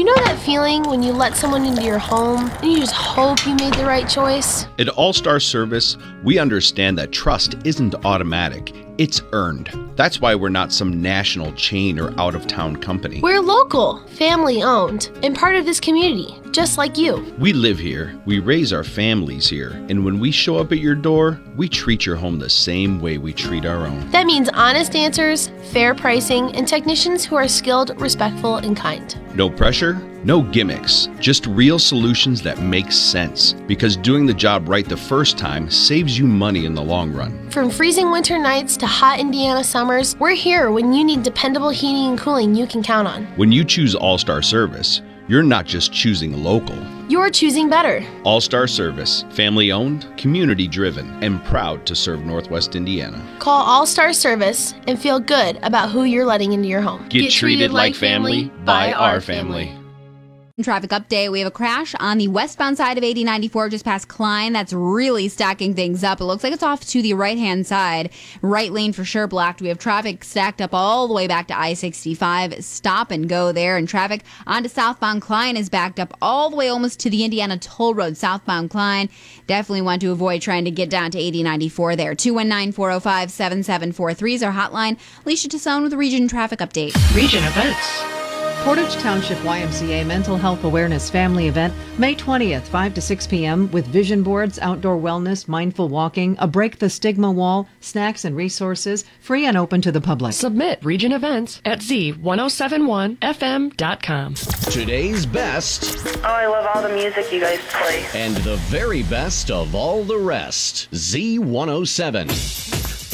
know that feeling when you let someone into your home and you just hope you made the right choice? At All-Star Service, we understand that trust isn't automatic. It's earned. That's why we're not some national chain or out-of-town company. We're local, family-owned, and part of this community, just like you. We live here, we raise our families here, and when we show up at your door, we treat your home the same way we treat our own. That means honest answers, fair pricing, and technicians who are skilled, respectful, and kind. No pressure, no gimmicks, just real solutions that make sense. Because doing the job right the first time saves you money in the long run. From freezing winter nights to hot Indiana summers, we're here when you need dependable heating and cooling you can count on. When you choose All-Star Service, you're not just choosing local. You're choosing better. All-Star Service, family-owned, community-driven, and proud to serve Northwest Indiana. Call All-Star Service and feel good about who you're letting into your home. Get treated like family by our family. Traffic update. We have a crash on the westbound side of 8094 just past Klein. That's really stacking things up. It looks like it's off to the right-hand side. Right lane for sure blocked. We have traffic stacked up all the way back to I-65. Stop and go there. And traffic onto southbound Klein is backed up all the way almost to the Indiana Toll Road. Southbound Klein. Definitely want to avoid trying to get down to 8094 there. 219-405-7743 is our hotline. Alicia Tassone with the Region Traffic Update. Region Events. Portage Township YMCA Mental Health Awareness Family Event, May 20th, 5 to 6 p.m. with vision boards, outdoor wellness, mindful walking, a Break the Stigma wall, snacks and resources, free and open to the public. Submit Region Events at z1071fm.com. Today's best. Oh, I love all the music you guys play. And the very best of all the rest. Z107.